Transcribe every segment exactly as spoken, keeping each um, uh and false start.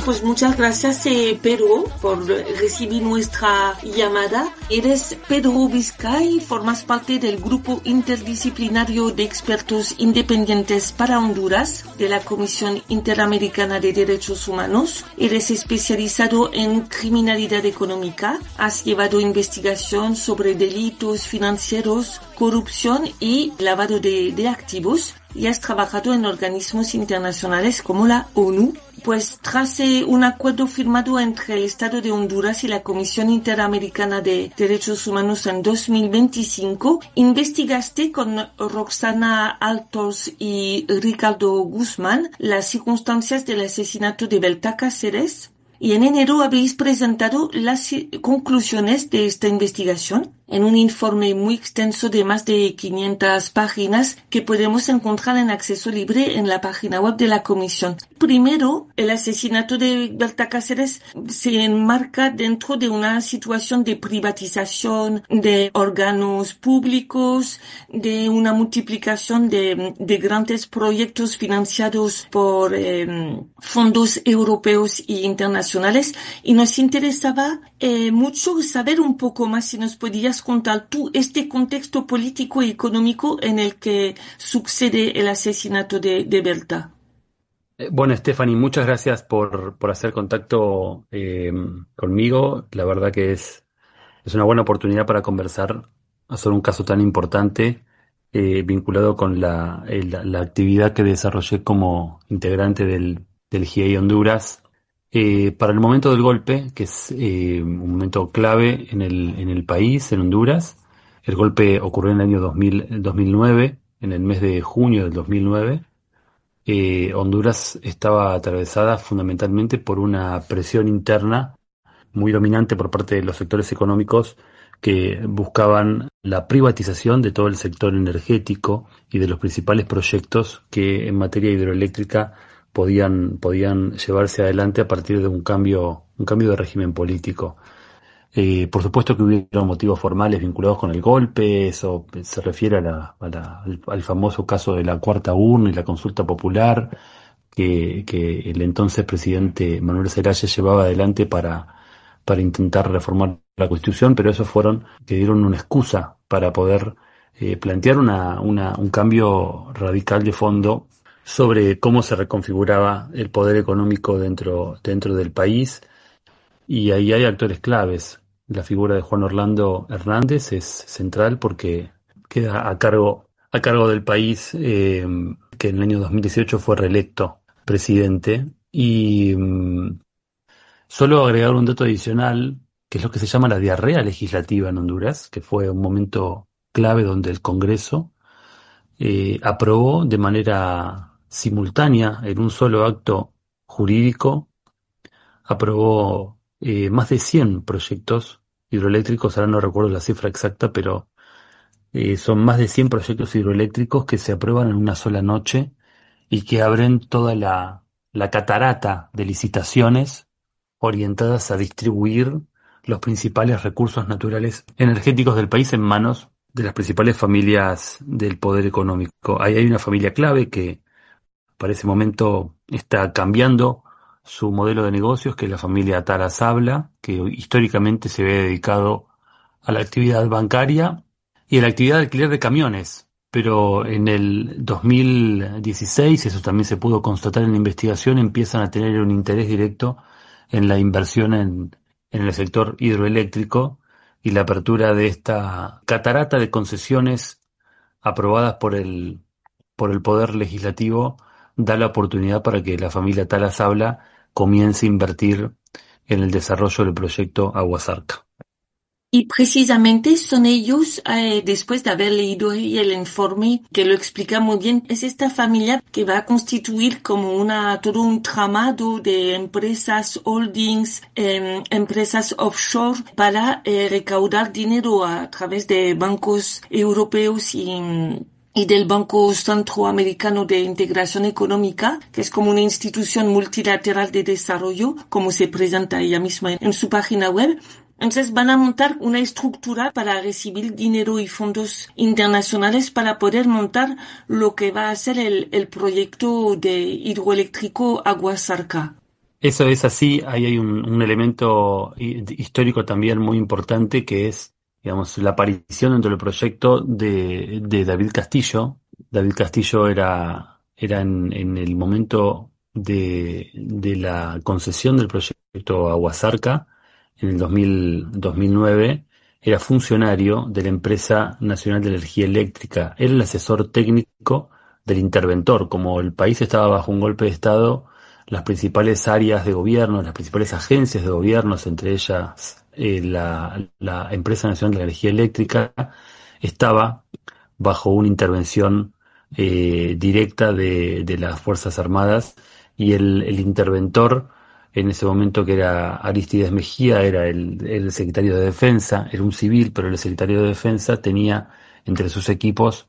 Pues muchas gracias, eh, Pedro, por recibir nuestra llamada. Eres Pedro Vizcay, formas parte del grupo interdisciplinario de expertos independientes para Honduras de la Comisión Interamericana de Derechos Humanos. Eres especializado en criminalidad económica. Has llevado investigación sobre delitos financieros, corrupción y lavado de, de activos, y has trabajado en organismos internacionales como la ONU. Pues tras eh, un acuerdo firmado entre el Estado de Honduras y la Comisión Interamericana de Derechos Humanos en dos mil veinticinco, investigaste con Roxana Altos y Ricardo Guzmán las circunstancias del asesinato de Berta Cáceres, y en enero habéis presentado las conclusiones de esta investigación en un informe muy extenso de más de quinientas páginas que podemos encontrar en acceso libre en la página web de la Comisión. Primero, el asesinato de Berta Cáceres se enmarca dentro de una situación de privatización de órganos públicos, de una multiplicación de, de grandes proyectos financiados por eh, fondos europeos e internacionales, y nos interesaba eh, mucho saber un poco más, si nos podías contar tú este contexto político y económico en el que sucede el asesinato de, de Berta. Eh, Bueno, Stephanie, muchas gracias por, por hacer contacto eh, conmigo. La verdad que es, es una buena oportunidad para conversar sobre un caso tan importante eh, vinculado con la, eh, la, la actividad que desarrollé como integrante del, del G I E I Honduras. Eh, para el momento del golpe, que es eh, un momento clave en el, en el país, en Honduras. El golpe ocurrió en el año dos mil, dos mil nueve, en el mes de junio del dos mil nueve. Eh, Honduras estaba atravesada fundamentalmente por una presión interna muy dominante por parte de los sectores económicos que buscaban la privatización de todo el sector energético y de los principales proyectos que en materia hidroeléctrica podían, podían llevarse adelante a partir de un cambio, un cambio de régimen político. Eh, por supuesto que hubieron motivos formales vinculados con el golpe. Eso se refiere a la, a la, al, al famoso caso de la cuarta urna y la consulta popular que, que el entonces presidente Manuel Zelaya llevaba adelante para, para intentar reformar la Constitución, pero esos fueron que dieron una excusa para poder eh, plantear una, una, un cambio radical de fondo sobre cómo se reconfiguraba el poder económico dentro, dentro del país. Y ahí hay actores claves. La figura de Juan Orlando Hernández es central porque queda a cargo, a cargo del país, eh, que en el año dos mil dieciocho fue reelecto presidente. Y mm, solo agregar un dato adicional, que es lo que se llama la diarrea legislativa en Honduras, que fue un momento clave donde el Congreso eh, aprobó de manera simultánea, en un solo acto jurídico, aprobó eh, más de cien proyectos hidroeléctricos. Ahora no recuerdo la cifra exacta, pero eh, son más de cien proyectos hidroeléctricos que se aprueban en una sola noche y que abren toda la, la catarata de licitaciones orientadas a distribuir los principales recursos naturales energéticos del país en manos de las principales familias del poder económico. Ahí hay una familia clave que para ese momento está cambiando su modelo de negocios, que es la familia Tala Sabla, que históricamente se había dedicado a la actividad bancaria y a la actividad de alquiler de camiones. Pero en el dos mil dieciséis, eso también se pudo constatar en la investigación, empiezan a tener un interés directo en la inversión en, en el sector hidroeléctrico, y la apertura de esta catarata de concesiones aprobadas por el, por el Poder Legislativo da la oportunidad para que la familia Tala Sabla comience a invertir en el desarrollo del proyecto Aguasarca. Y precisamente son ellos, eh, después de haber leído el informe que lo explica muy bien, es esta familia que va a constituir como una, todo un tramado de empresas, holdings, eh, empresas offshore para eh, recaudar dinero a través de bancos europeos y y del Banco Centroamericano de Integración Económica, que es como una institución multilateral de desarrollo, como se presenta ella misma en su página web. Entonces van a montar una estructura para recibir dinero y fondos internacionales para poder montar lo que va a ser el, el proyecto de hidroeléctrico Aguasarca. Eso es así. Ahí hay un, un elemento hi- histórico también muy importante que es, digamos, la aparición dentro del proyecto de, de David Castillo. David Castillo era, era en, en el momento de, de la concesión del proyecto Aguasarca en el dos mil, dos mil nueve. Era funcionario de la Empresa Nacional de Energía Eléctrica. Era el asesor técnico del interventor. Como el país estaba bajo un golpe de Estado, las principales áreas de gobierno, las principales agencias de gobierno, entre ellas eh, la, la Empresa Nacional de la Energía Eléctrica, estaba bajo una intervención eh, directa de, de las Fuerzas Armadas, y el, el interventor en ese momento, que era Aristides Mejía, era el, el secretario de Defensa, era un civil, pero el secretario de Defensa tenía entre sus equipos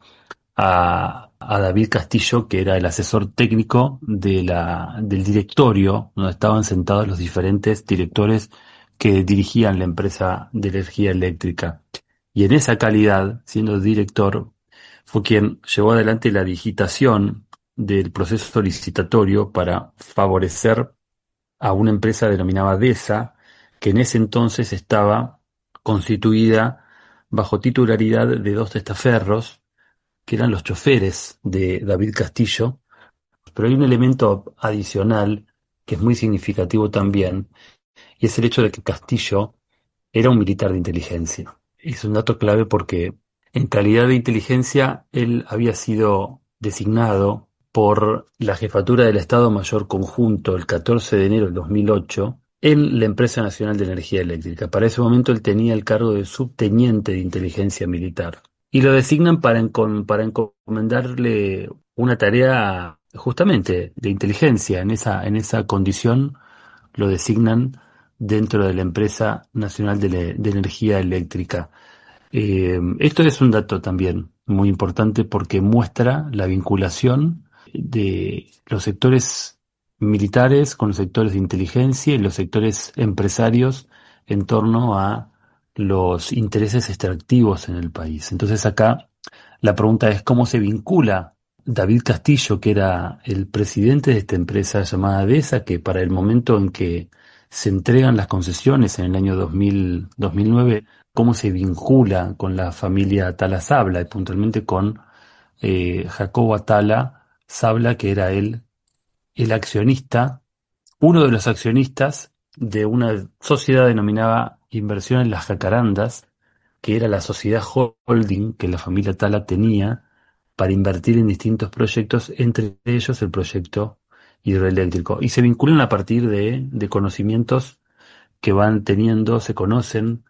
a, a David Castillo, que era el asesor técnico de la, del directorio, donde estaban sentados los diferentes directores que dirigían la empresa de energía eléctrica. Y en esa calidad, siendo director, fue quien llevó adelante la digitación del proceso licitatorio para favorecer a una empresa denominada DESA, que en ese entonces estaba constituida bajo titularidad de dos testaferros, que eran los choferes de David Castillo. Pero hay un elemento adicional que es muy significativo también, y es el hecho de que Castillo era un militar de inteligencia. Es un dato clave porque en calidad de inteligencia él había sido designado por la Jefatura del Estado Mayor Conjunto el catorce de enero del dos mil ocho en la Empresa Nacional de Energía Eléctrica. Para ese momento él tenía el cargo de subteniente de inteligencia militar. Y lo designan para, encom- para encomendarle una tarea justamente de inteligencia. En esa, en esa condición lo designan dentro de la Empresa Nacional de, Le- de Energía Eléctrica. Eh, esto es un dato también muy importante porque muestra la vinculación de los sectores militares con los sectores de inteligencia y los sectores empresarios en torno a los intereses extractivos en el país. Entonces acá la pregunta es cómo se vincula David Castillo, que era el presidente de esta empresa llamada DESA, que para el momento en que se entregan las concesiones en el año dos mil, dos mil nueve, cómo se vincula con la familia Atala Sabla, y puntualmente con eh, Jacobo Atala Sabla, que era él el accionista, uno de los accionistas de una sociedad denominada Inversión en las Jacarandas, que era la sociedad holding que la familia Atala tenía para invertir en distintos proyectos, entre ellos el proyecto hidroeléctrico. Y se vinculan a partir de, de conocimientos que van teniendo, se conocen.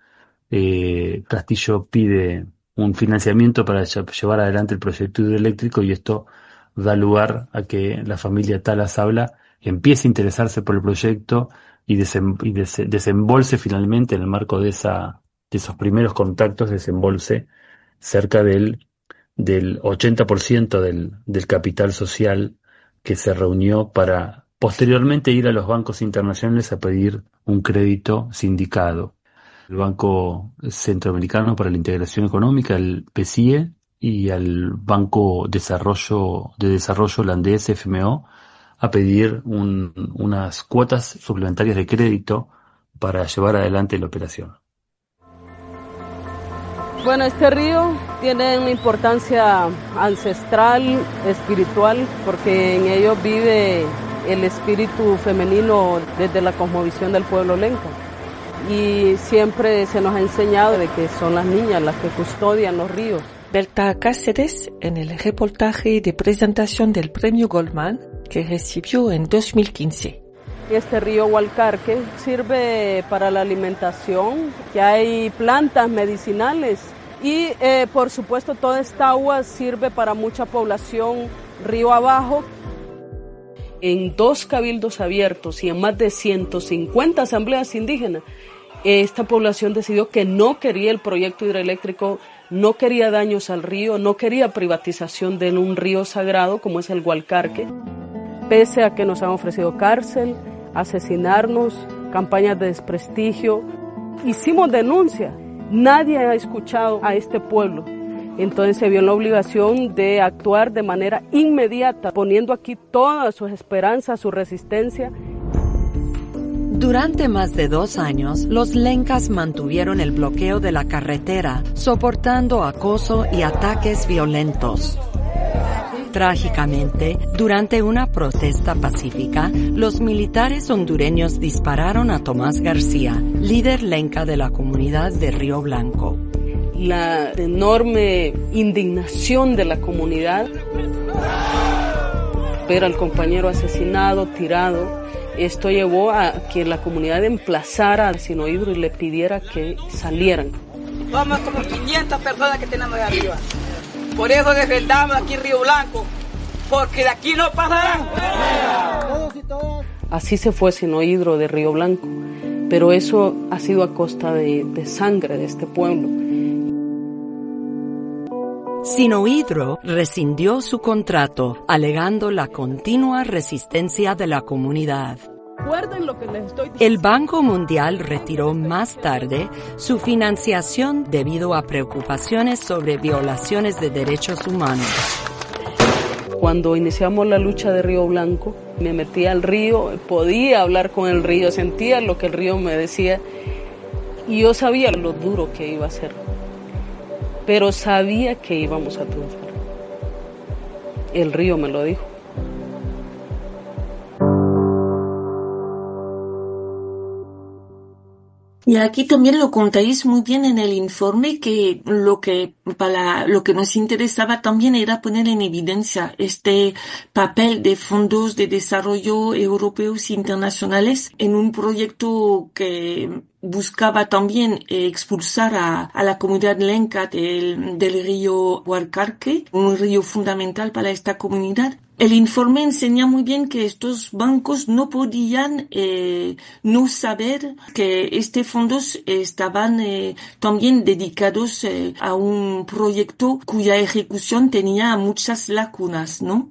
eh, Castillo pide un financiamiento para lle- llevar adelante el proyecto hidroeléctrico, y esto da lugar a que la familia Tala Sabla empiece a interesarse por el proyecto y, desem- y dese- desembolse finalmente, en el marco de esa, de esos primeros contactos, desembolse cerca del, del ochenta por ciento del, del capital social que se reunió para posteriormente ir a los bancos internacionales a pedir un crédito sindicado. El Banco Centroamericano para la Integración Económica, el P C I E, y al Banco Desarrollo, de Desarrollo Holandés, F M O, a pedir un- unas cuotas suplementarias de crédito para llevar adelante la operación. Bueno, este río tiene una importancia ancestral, espiritual, porque en ello vive el espíritu femenino desde la cosmovisión del pueblo lenca. Y siempre se nos ha enseñado de que son las niñas las que custodian los ríos. Berta Cáceres en el reportaje de presentación del premio Goldman que recibió en dos mil quince. Este río Gualcarque sirve para la alimentación, que hay plantas medicinales y eh, por supuesto toda esta agua sirve para mucha población río abajo. En dos cabildos abiertos y en más de ciento cincuenta asambleas indígenas, esta población decidió que no quería el proyecto hidroeléctrico, no quería daños al río, no quería privatización de un río sagrado como es el Gualcarque. Pese a que nos han ofrecido cárcel, asesinarnos, campañas de desprestigio, hicimos denuncia. Nadie ha escuchado a este pueblo. Entonces se vio en la obligación de actuar de manera inmediata, poniendo aquí todas sus esperanzas, su resistencia. Durante más de dos años, los lencas mantuvieron el bloqueo de la carretera, soportando acoso y ataques violentos. Trágicamente, durante una protesta pacífica, los militares hondureños dispararon a Tomás García, líder lenca de la comunidad de Río Blanco. La enorme indignación de la comunidad, ver al compañero asesinado, tirado, esto llevó a que la comunidad emplazara al Sinohydro y le pidiera que salieran. Somos como quinientas personas que tenemos de arriba. Por eso defendamos aquí Río Blanco, porque de aquí no pasarán. Así se fue Sinohydro de Río Blanco, pero eso ha sido a costa de, de sangre de este pueblo. Sinohydro rescindió su contrato, alegando la continua resistencia de la comunidad. Recuerden lo que les estoy diciendo. El Banco Mundial retiró más tarde su financiación debido a preocupaciones sobre violaciones de derechos humanos. Cuando iniciamos la lucha de Río Blanco, me metí al río, podía hablar con el río, sentía lo que el río me decía y yo sabía lo duro que iba a ser, pero sabía que íbamos a triunfar. El río me lo dijo. Y aquí también lo contáis muy bien en el informe que lo que para lo que nos interesaba también era poner en evidencia este papel de fondos de desarrollo europeos e internacionales en un proyecto que buscaba también eh, expulsar a, a la comunidad lenca del, del río Huarcarque, un río fundamental para esta comunidad. El informe enseña muy bien que estos bancos no podían eh, no saber que estos fondos estaban eh, también dedicados eh, a un proyecto cuya ejecución tenía muchas lagunas, ¿no?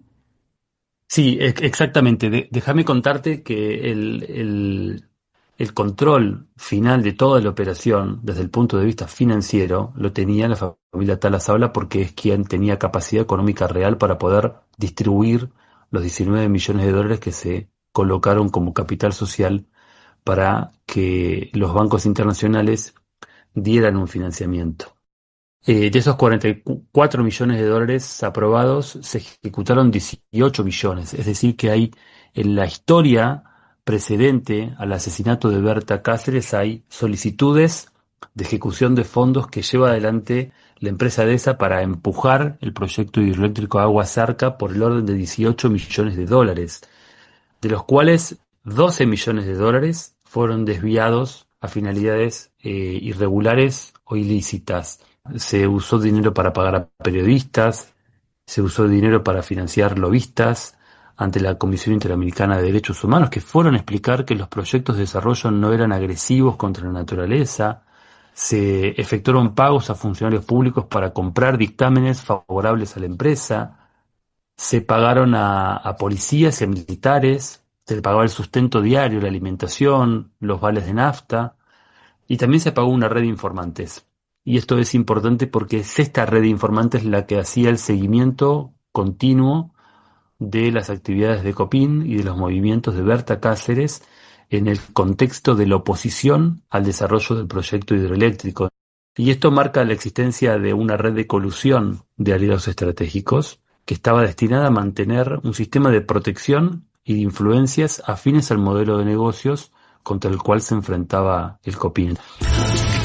Sí, e- exactamente. De- déjame contarte que el, el, el control final de toda la operación, desde el punto de vista financiero, lo tenía la familia Talazaola porque es quien tenía capacidad económica real para poder distribuir los diecinueve millones de dólares que se colocaron como capital social para que los bancos internacionales dieran un financiamiento. Eh, de esos cuarenta y cuatro millones de dólares aprobados, se ejecutaron dieciocho millones. Es decir, que hay en la historia precedente al asesinato de Berta Cáceres hay solicitudes de ejecución de fondos que lleva adelante la empresa DESA para empujar el proyecto hidroeléctrico Agua Zarca por el orden de dieciocho millones de dólares, de los cuales doce millones de dólares fueron desviados a finalidades eh, irregulares o ilícitas. Se usó dinero para pagar a periodistas, se usó dinero para financiar lobistas ante la Comisión Interamericana de Derechos Humanos, que fueron a explicar que los proyectos de desarrollo no eran agresivos contra la naturaleza. Se efectuaron pagos a funcionarios públicos para comprar dictámenes favorables a la empresa. Se pagaron a, a policías y a militares. Se le pagaba el sustento diario, la alimentación, los vales de nafta. Y también se pagó una red de informantes. Y esto es importante porque es esta red de informantes la que hacía el seguimiento continuo de las actividades de Copin y de los movimientos de Berta Cáceres en el contexto de la oposición al desarrollo del proyecto hidroeléctrico. Y esto marca la existencia de una red de colusión de aliados estratégicos que estaba destinada a mantener un sistema de protección y de influencias afines al modelo de negocios contra el cual se enfrentaba el Copin.